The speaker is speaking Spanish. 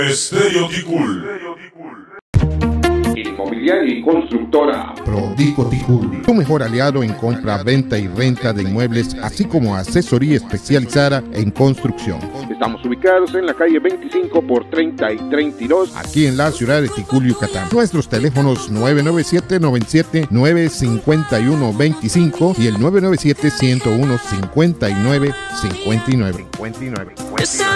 Estéreo Ticul. Inmobiliaria y constructora Prodico Ticul, tu mejor aliado en compra, venta y renta de inmuebles, así como asesoría especializada en construcción. Estamos ubicados en la calle 25 por 30 y 32, aquí en la ciudad de Ticul, Yucatán. Nuestros teléfonos 997-97-951-25 y el 997-101-5959.